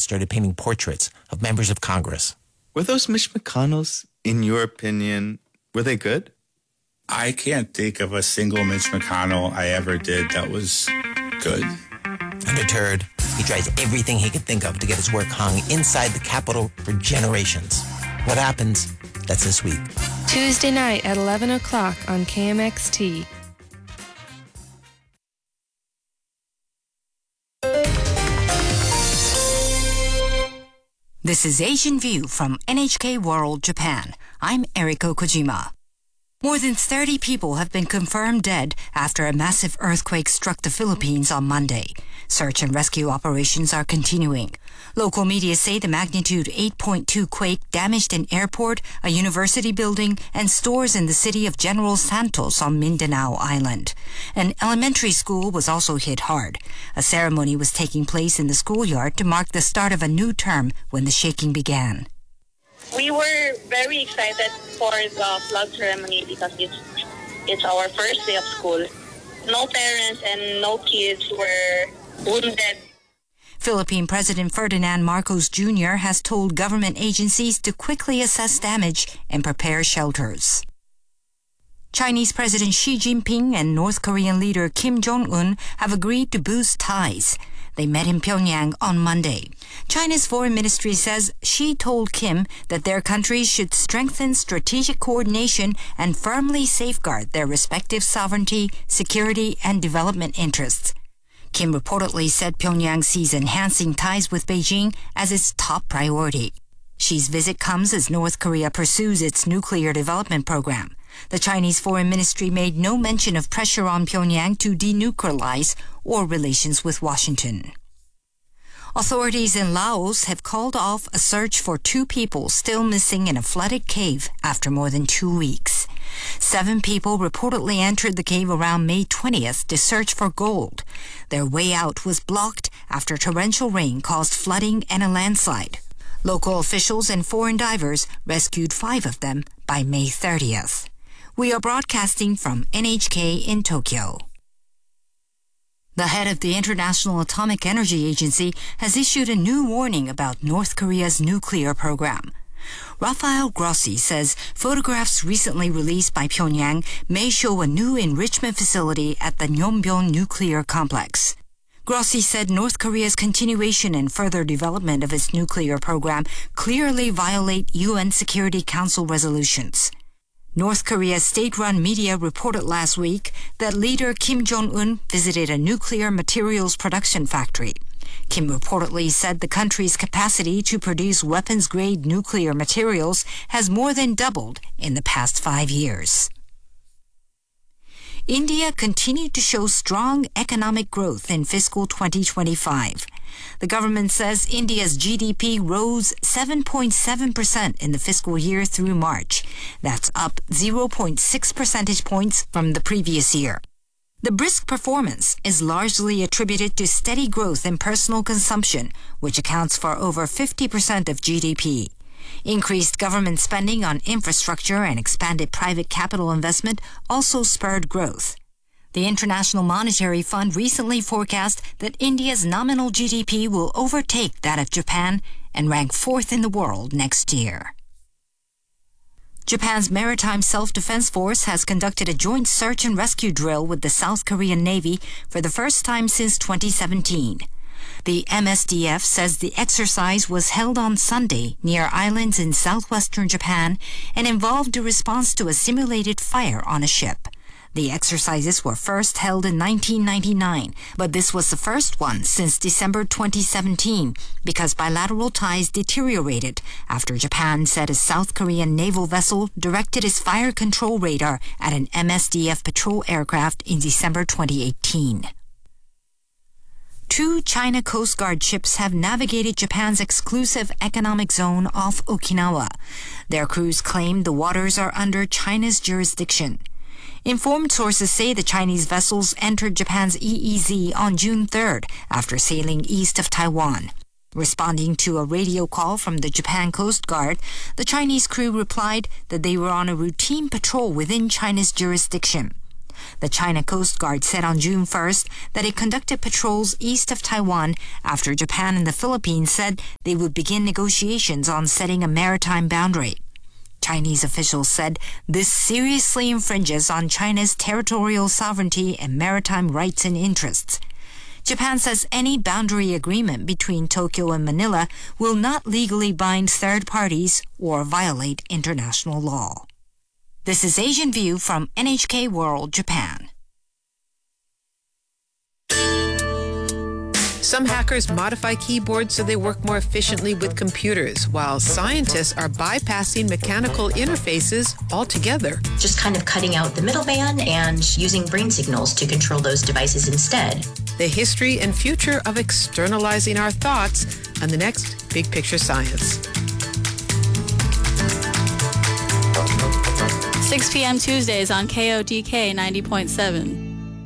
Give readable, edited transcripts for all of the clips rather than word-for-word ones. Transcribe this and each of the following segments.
started painting portraits of members of Congress. Were those Mitch McConnells, in your opinion, were they good? I can't think of a single Mitch McConnell I ever did that was good. Undeterred, he tries everything he could think of to get his work hung inside the Capitol for generations. What happens? That's this week. Tuesday night at 11 o'clock on KMXT. This is Asian View from NHK World Japan. I'm Eriko Kojima. More than 30 people have been confirmed dead after a massive earthquake struck the Philippines on Monday. Search and rescue operations are continuing. Local media say the magnitude 8.2 quake damaged an airport, a university building, and stores in the city of General Santos on Mindanao Island. An elementary school was also hit hard. A ceremony was taking place in the schoolyard to mark the start of a new term when the shaking began. We were very excited for the flag ceremony because it's our first day of school. No parents and no kids were wounded. Philippine President Ferdinand Marcos Jr. has told government agencies to quickly assess damage and prepare shelters. Chinese President Xi Jinping and North Korean leader Kim Jong-un have agreed to boost ties. They met in Pyongyang on Monday. China's foreign ministry says Xi told Kim that their countries should strengthen strategic coordination and firmly safeguard their respective sovereignty, security, and development interests. Kim reportedly said Pyongyang sees enhancing ties with Beijing as its top priority. Xi's visit comes as North Korea pursues its nuclear development program. The Chinese Foreign Ministry made no mention of pressure on Pyongyang to denuclearize or relations with Washington. Authorities in Laos have called off a search for 2 people still missing in a flooded cave after more than 2 weeks. 7 people reportedly entered the cave around May 20th to search for gold. Their way out was blocked after torrential rain caused flooding and a landslide. Local officials and foreign divers rescued 5 of them by May 30th. We are broadcasting from NHK in Tokyo. The head of the International Atomic Energy Agency has issued a new warning about North Korea's nuclear program. Rafael Grossi says photographs recently released by Pyongyang may show a new enrichment facility at the Nyombyon nuclear complex. Grossi said North Korea's continuation and further development of its nuclear program clearly violate UN Security Council resolutions. North Korea's state-run media reported last week that leader Kim Jong-un visited a nuclear materials production factory. Kim reportedly said the country's capacity to produce weapons-grade nuclear materials has more than doubled in the past 5 years. India continued to show strong economic growth in fiscal 2025. The government says India's GDP rose 7.7% in the fiscal year through March. That's up 0.6 percentage points from the previous year. The brisk performance is largely attributed to steady growth in personal consumption, which accounts for over 50% of GDP. Increased government spending on infrastructure and expanded private capital investment also spurred growth. The International Monetary Fund recently forecast that India's nominal GDP will overtake that of Japan and rank 4th in the world next year. Japan's Maritime Self-Defense Force has conducted a joint search and rescue drill with the South Korean Navy for the first time since 2017. The MSDF says the exercise was held on Sunday near islands in southwestern Japan and involved a response to a simulated fire on a ship. The exercises were first held in 1999, but this was the first one since December 2017 because bilateral ties deteriorated after Japan said a South Korean naval vessel directed its fire control radar at an MSDF patrol aircraft in December 2018. 2 China Coast Guard ships have navigated Japan's exclusive economic zone off Okinawa. Their crews claim the waters are under China's jurisdiction. Informed sources say the Chinese vessels entered Japan's EEZ on June 3rd after sailing east of Taiwan. Responding to a radio call from the Japan Coast Guard, the Chinese crew replied that they were on a routine patrol within China's jurisdiction. The China Coast Guard said on June 1st that it conducted patrols east of Taiwan after Japan and the Philippines said they would begin negotiations on setting a maritime boundary. Chinese officials said this seriously infringes on China's territorial sovereignty and maritime rights and interests. Japan says any boundary agreement between Tokyo and Manila will not legally bind third parties or violate international law. This is Asian View from NHK World Japan. Some hackers modify keyboards so they work more efficiently with computers, while scientists are bypassing mechanical interfaces altogether. Just kind of cutting out the middleman and using brain signals to control those devices instead. The history and future of externalizing our thoughts on the next Big Picture Science. 6 p.m. Tuesdays on KODK 90.7.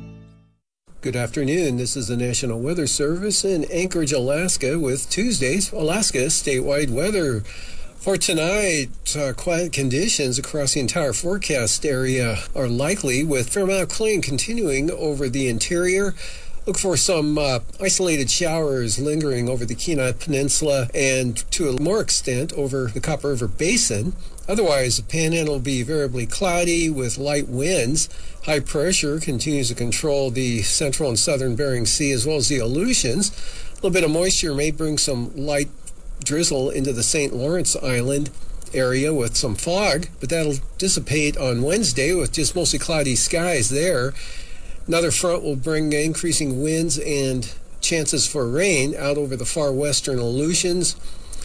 Good afternoon. This is the National Weather Service in Anchorage, Alaska, with Tuesday's Alaska statewide weather. For tonight, quiet conditions across the entire forecast area are likely, with a fair amount of clouding continuing over the interior. Look for some isolated showers lingering over the Kenai Peninsula and to a more extent over the Copper River Basin. Otherwise, the Panhandle will be variably cloudy with light winds. High pressure continues to control the central and southern Bering Sea as well as the Aleutians. A little bit of moisture may bring some light drizzle into the St. Lawrence Island area with some fog, but that'll dissipate on Wednesday with just mostly cloudy skies there. Another front will bring increasing winds and chances for rain out over the far western Aleutians,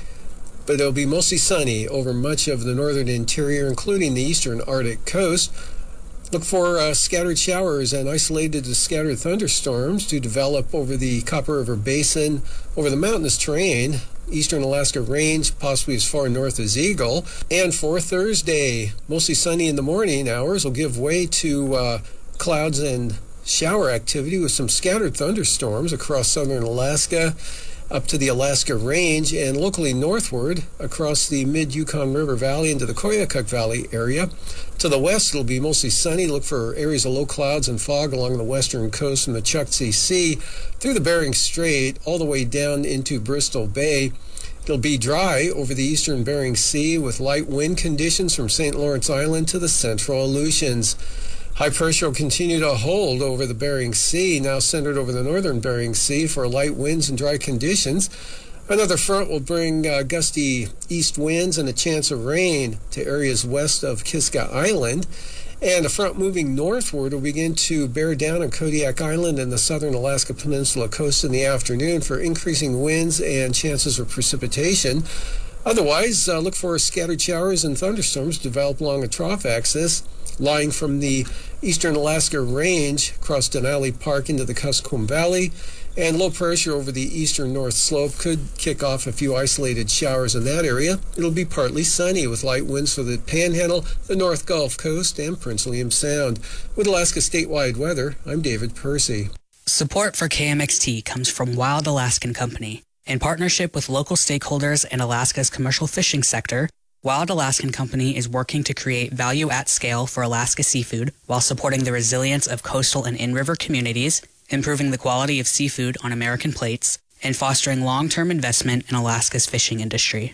but it'll be mostly sunny over much of the northern interior, including the eastern Arctic coast. Look for scattered showers and isolated to scattered thunderstorms to develop over the Copper River Basin, over the mountainous terrain, eastern Alaska Range, possibly as far north as Eagle. And for Thursday, mostly sunny in the morning hours will give way to clouds and shower activity with some scattered thunderstorms across southern Alaska, up to the Alaska Range, and locally northward across the mid-Yukon River Valley into the Koyukuk Valley area. To the west, it'll be mostly sunny. Look for areas of low clouds and fog along the western coast from the Chukchi Sea through the Bering Strait all the way down into Bristol Bay. It'll be dry over the eastern Bering Sea with light wind conditions from St. Lawrence Island to the central Aleutians. High pressure will continue to hold over the Bering Sea, now centered over the northern Bering Sea for light winds and dry conditions. Another front will bring gusty east winds and a chance of rain to areas west of Kiska Island. And a front moving northward will begin to bear down on Kodiak Island and the southern Alaska Peninsula coast in the afternoon for increasing winds and chances of precipitation. Otherwise, look for scattered showers and thunderstorms to develop along a trough axis, lying from the eastern Alaska Range across Denali Park into the Kuskokwim Valley, and low pressure over the eastern north slope could kick off a few isolated showers in that area. It'll be partly sunny with light winds for the Panhandle, the North Gulf Coast, and Prince William Sound. With Alaska statewide weather, I'm David Percy. Support for KMXT comes from Wild Alaskan Company. In partnership with local stakeholders in Alaska's commercial fishing sector, Wild Alaskan Company is working to create value at scale for Alaska seafood while supporting the resilience of coastal and in-river communities, improving the quality of seafood on American plates, and fostering long-term investment in Alaska's fishing industry.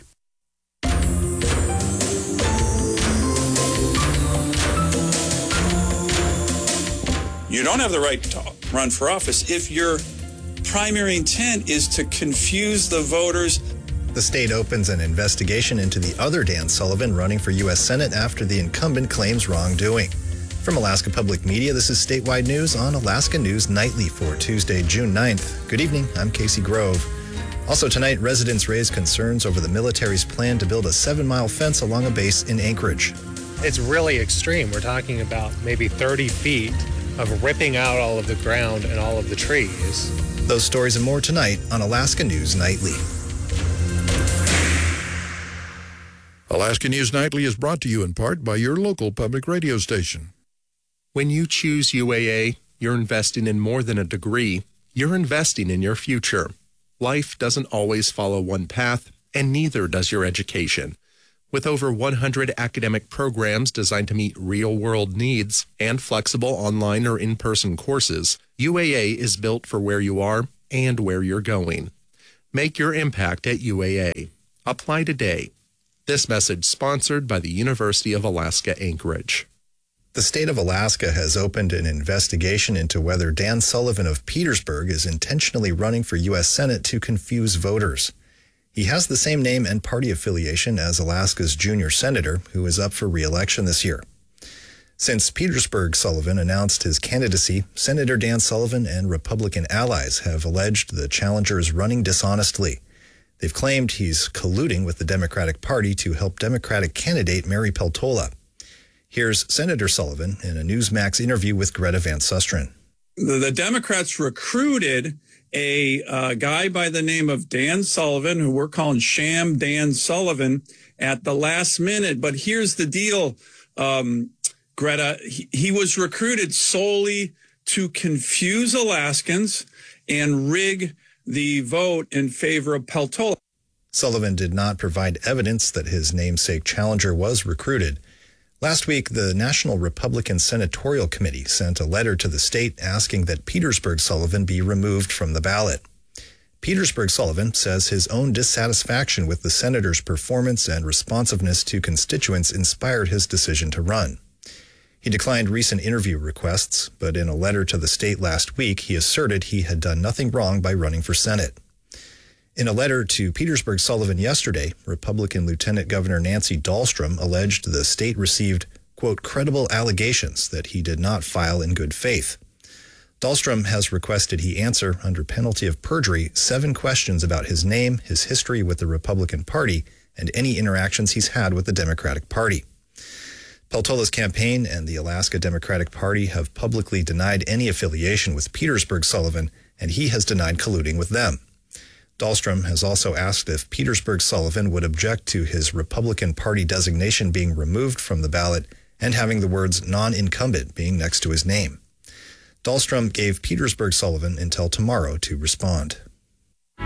You don't have the right to run for office if your primary intent is to confuse the voters. The state opens an investigation into the other Dan Sullivan running for U.S. Senate after the incumbent claims wrongdoing. From Alaska Public Media, this is Statewide News on Alaska News Nightly for Tuesday, June 9th. Good evening, I'm Casey Grove. Also tonight, residents raised concerns over the military's plan to build a 7-mile fence along a base in Anchorage. It's really extreme. We're talking about maybe 30 feet of ripping out all of the ground and all of the trees. Those stories and more tonight on Alaska News Nightly. Alaska News Nightly is brought to you in part by your local public radio station. When you choose UAA, you're investing in more than a degree. You're investing in your future. Life doesn't always follow one path, and neither does your education. With over 100 academic programs designed to meet real-world needs and flexible online or in-person courses, UAA is built for where you are and where you're going. Make your impact at UAA. Apply today. This message sponsored by the University of Alaska Anchorage. The state of Alaska has opened an investigation into whether Dan Sullivan of Petersburg is intentionally running for U.S. Senate to confuse voters. He has the same name and party affiliation as Alaska's junior senator, who is up for re-election this year. Since Petersburg Sullivan announced his candidacy, Senator Dan Sullivan and Republican allies have alleged the challenger is running dishonestly. They've claimed he's colluding with the Democratic Party to help Democratic candidate Mary Peltola. Here's Senator Sullivan in a Newsmax interview with Greta Van Susteren. The Democrats recruited a guy by the name of Dan Sullivan, who we're calling Sham Dan Sullivan, at the last minute. But here's the deal, Greta. He was recruited solely to confuse Alaskans and rig the vote in favor of Peltola. Sullivan did not provide evidence that his namesake challenger was recruited. Last week, the National Republican Senatorial Committee sent a letter to the state asking that Petersburg Sullivan be removed from the ballot. Petersburg Sullivan says his own dissatisfaction with the senator's performance and responsiveness to constituents inspired his decision to run. He declined recent interview requests, but in a letter to the state last week, he asserted he had done nothing wrong by running for Senate. In a letter to Petersburg Sullivan yesterday, Republican Lieutenant Governor Nancy Dahlstrom alleged the state received, quote, credible allegations that he did not file in good faith. Dahlstrom has requested he answer, under penalty of perjury, 7 questions about his name, his history with the Republican Party, and any interactions he's had with the Democratic Party. Peltola's campaign and the Alaska Democratic Party have publicly denied any affiliation with Petersburg Sullivan, and he has denied colluding with them. Dahlstrom has also asked if Petersburg Sullivan would object to his Republican Party designation being removed from the ballot and having the words non-incumbent being next to his name. Dahlstrom gave Petersburg Sullivan until tomorrow to respond.